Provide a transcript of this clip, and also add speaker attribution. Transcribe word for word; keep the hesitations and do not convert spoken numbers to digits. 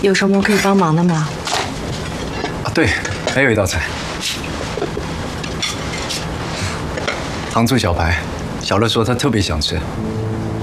Speaker 1: 有什么可以帮忙的吗？
Speaker 2: 啊，对，还有一道菜，糖醋小排，小乐说他特别想吃。